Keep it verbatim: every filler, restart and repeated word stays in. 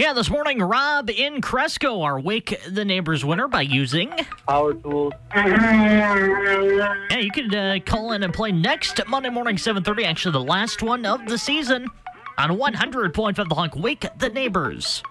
Yeah, this morning, Rob in Cresco, our Wake the Neighbors winner by using Power tools. Yeah, you can uh, call in and play next Monday morning, seven thirty, actually the last one of the season, on one hundred point five The Hunk. Wake the Neighbors.